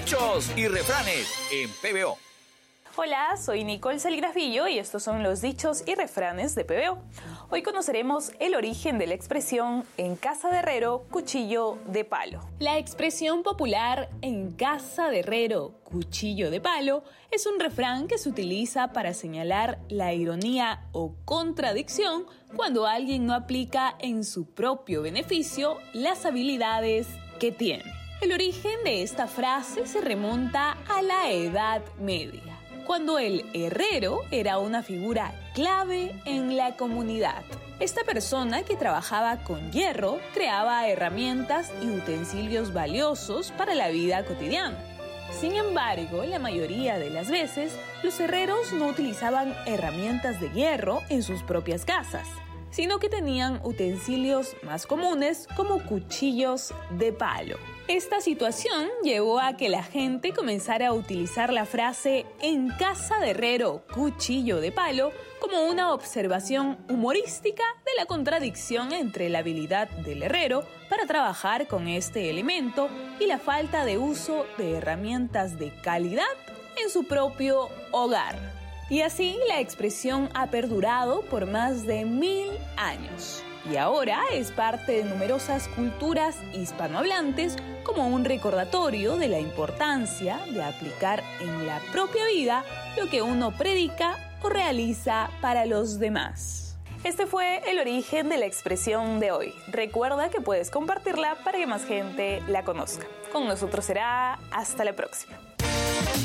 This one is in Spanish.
Dichos y refranes en PBO. Hola, soy Nicole Salgrafillo y estos son los dichos y refranes de PBO. Hoy conoceremos el origen de la expresión en casa de herrero, cuchillo de palo. La expresión popular en casa de herrero, cuchillo de palo es un refrán que se utiliza para señalar la ironía o contradicción cuando alguien no aplica en su propio beneficio las habilidades que tiene. El origen de esta frase se remonta a la Edad Media, cuando el herrero era una figura clave en la comunidad. Esta persona que trabajaba con hierro creaba herramientas y utensilios valiosos para la vida cotidiana. Sin embargo, la mayoría de las veces, los herreros no utilizaban herramientas de hierro en sus propias casas, sino que tenían utensilios más comunes como cuchillos de palo. Esta situación llevó a que la gente comenzara a utilizar la frase en casa de herrero, cuchillo de palo como una observación humorística de la contradicción entre la habilidad del herrero para trabajar con este elemento y la falta de uso de herramientas de calidad en su propio hogar. Y así la expresión ha perdurado por más de 1000 años. Y ahora es parte de numerosas culturas hispanohablantes como un recordatorio de la importancia de aplicar en la propia vida lo que uno predica o realiza para los demás. Este fue el origen de la expresión de hoy. Recuerda que puedes compartirla para que más gente la conozca. Con nosotros será hasta la próxima.